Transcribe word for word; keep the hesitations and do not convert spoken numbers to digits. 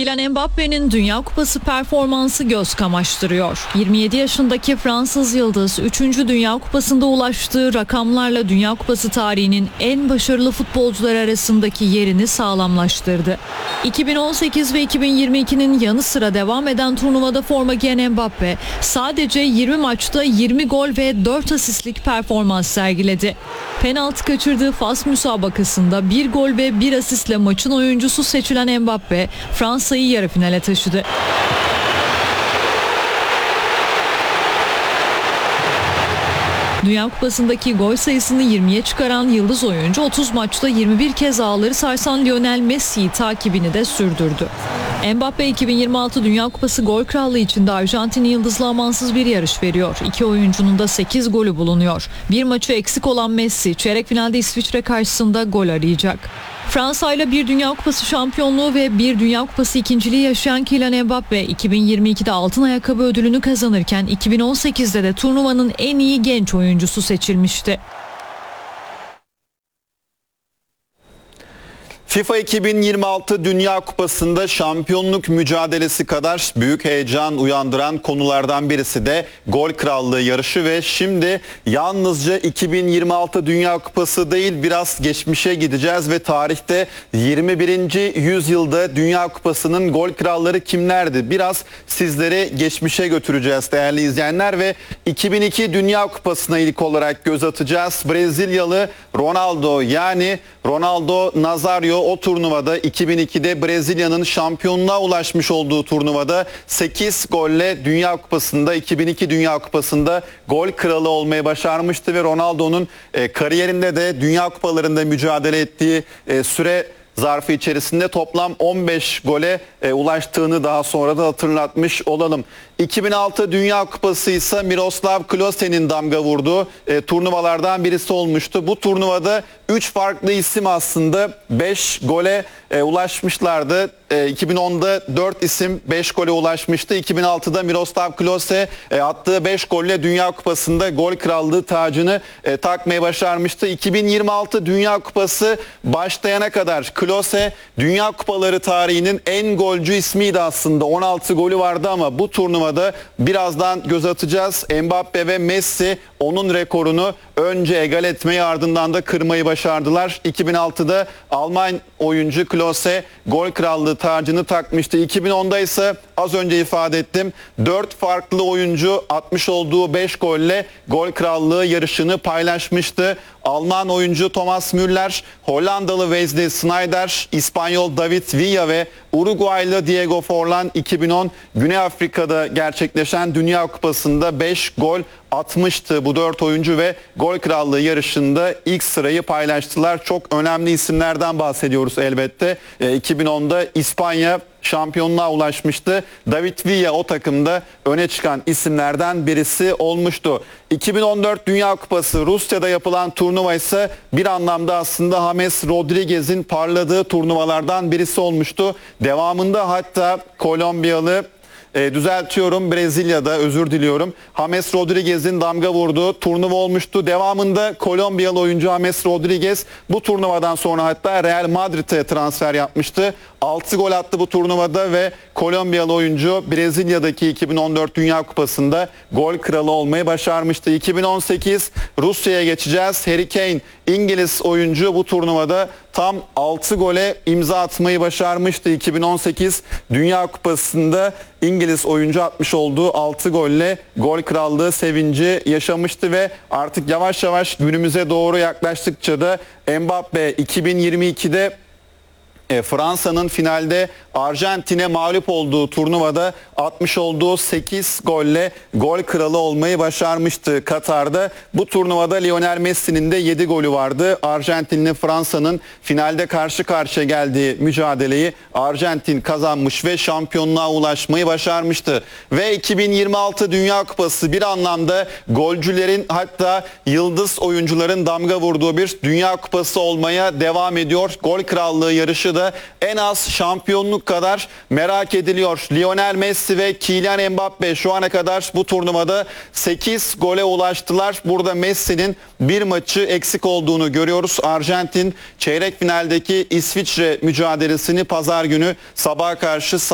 Kylian Mbappe'nin Dünya Kupası performansı göz kamaştırıyor. yirmi yedi yaşındaki Fransız yıldız üçüncü Dünya Kupası'nda ulaştığı rakamlarla Dünya Kupası tarihinin en başarılı futbolcular arasındaki yerini sağlamlaştırdı. iki bin on sekiz ve iki bin yirmi ikinin yanı sıra devam eden turnuvada forma giyen Mbappe sadece yirmi maçta yirmi gol ve dört asistlik performans sergiledi. Penaltı kaçırdığı Fas müsabakasında bir gol ve bir asistle maçın oyuncusu seçilen Mbappe Fransa'yı yarı finale taşıdı. Dünya Kupası'ndaki gol sayısını yirmiye çıkaran yıldız oyuncu otuz maçta yirmi bir kez ağları sarsan Lionel Messi'yi takibini de sürdürdü. Mbappe iki bin yirmi altı Dünya Kupası gol krallığı için de Arjantinli yıldızla amansız bir yarış veriyor. İki oyuncunun da sekiz golü bulunuyor. Bir maçı eksik olan Messi çeyrek finalde İsviçre karşısında gol arayacak. Fransa ile bir Dünya Kupası şampiyonluğu ve bir Dünya Kupası ikinciliği yaşayan Kylian Mbappe iki bin yirmi ikide altın ayakkabı ödülünü kazanırken iki bin on sekizde de turnuvanın en iyi genç oyuncusu seçilmişti. FIFA iki bin yirmi altı Dünya Kupası'nda şampiyonluk mücadelesi kadar büyük heyecan uyandıran konulardan birisi de gol krallığı yarışı ve şimdi yalnızca iki bin yirmi altı Dünya Kupası değil biraz geçmişe gideceğiz ve tarihte yirmi birinci yüzyılda Dünya Kupası'nın gol kralları kimlerdi? Biraz sizleri geçmişe götüreceğiz değerli izleyenler ve iki bin iki Dünya Kupası'na ilk olarak göz atacağız. Brezilyalı Ronaldo yani Ronaldo Nazario o turnuvada iki bin ikide Brezilya'nın şampiyonluğa ulaşmış olduğu turnuvada sekiz golle Dünya Kupası'nda iki bin iki Dünya Kupası'nda gol kralı olmayı başarmıştı ve Ronaldo'nun e, kariyerinde de Dünya Kupalarında mücadele ettiği e, süre zarfı içerisinde toplam on beş gole e, ulaştığını daha sonra da hatırlatmış olalım. iki bin altı Dünya Kupası ise Miroslav Klose'nin damga vurduğu e, turnuvalardan birisi olmuştu. Bu turnuvada üç farklı isim aslında beş gole e, ulaşmışlardı. E, iki bin onda dört isim beş gole ulaşmıştı. iki bin altıda Miroslav Klose e, attığı beş golle Dünya Kupası'nda gol krallığı tacını e, takmayı başarmıştı. iki bin yirmi altı Dünya Kupası başlayana kadar Klose Dünya Kupaları tarihinin en golcü ismiydi aslında. on altı golü vardı ama bu turnuvada birazdan göz atacağız. Mbappe ve Messi onun rekorunu önce egal etmeyi ardından da kırmayı başardılar. iki bin altıda Alman oyuncu Klose gol krallığı tacını takmıştı. iki bin onda ise az önce ifade ettim dört farklı oyuncu atmış olduğu beş golle gol krallığı yarışını paylaşmıştı. Alman oyuncu Thomas Müller, Hollandalı Wesley Sneijder, İspanyol David Villa ve Uruguaylı Diego Forlan iki bin on Güney Afrika'da gerçekleşen Dünya Kupası'nda beş gol atmıştı bu dört oyuncu ve gol krallığı yarışında ilk sırayı paylaştılar. Çok önemli isimlerden bahsediyoruz elbette. E, iki bin onda İspanya şampiyonluğa ulaşmıştı. David Villa o takımda öne çıkan isimlerden birisi olmuştu. iki bin on dört Dünya Kupası Rusya'da yapılan turnuva ise bir anlamda aslında James Rodriguez'in parladığı turnuvalardan birisi olmuştu. Devamında hatta Kolombiyalı E, düzeltiyorum Brezilya'da özür diliyorum. James Rodriguez'in damga vurduğu turnuva olmuştu. Devamında Kolombiyalı oyuncu James Rodriguez bu turnuvadan sonra hatta Real Madrid'e transfer yapmıştı. altı gol attı bu turnuvada ve Kolombiyalı oyuncu Brezilya'daki iki bin on dört Dünya Kupası'nda gol kralı olmayı başarmıştı. iki bin on sekiz Rusya'ya geçeceğiz. Harry Kane İngiliz oyuncu bu turnuvada tam altı gole imza atmayı başarmıştı. iki bin on sekiz Dünya Kupası'nda İngiliz oyuncu atmış olduğu altı golle gol krallığı sevinci yaşamıştı ve artık yavaş yavaş günümüze doğru yaklaştıkça da Mbappe iki bin yirmi ikide E, Fransa'nın finalde Arjantin'e mağlup olduğu turnuvada atmış olduğu sekiz golle gol kralı olmayı başarmıştı Katar'da. Bu turnuvada Lionel Messi'nin de yedi golü vardı. Arjantin'le Fransa'nın finalde karşı karşıya geldiği mücadeleyi Arjantin kazanmış ve şampiyonluğa ulaşmayı başarmıştı. Ve iki bin yirmi altı Dünya Kupası bir anlamda golcülerin hatta yıldız oyuncuların damga vurduğu bir Dünya Kupası olmaya devam ediyor. Gol krallığı yarışı da en az şampiyonluk kadar merak ediliyor. Lionel Messi ve Kylian Mbappe şu ana kadar bu turnuvada sekiz gole ulaştılar. Burada Messi'nin bir maçı eksik olduğunu görüyoruz. Arjantin çeyrek finaldeki İsviçre mücadelesini pazar günü sabaha karşı